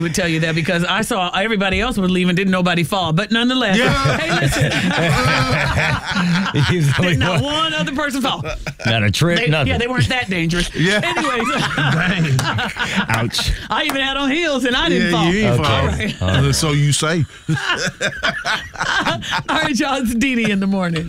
would tell you that because I saw everybody else was leaving, didn't nobody fall. But nonetheless, hey, listen. Did not one other person fall. Not a trip, nothing. Yeah, they weren't that dangerous. Yeah. Anyways. Ouch. I even had on heels and I didn't fall. You ain't fall. Right. So you say. All right, y'all. It's Dee Dee in the morning.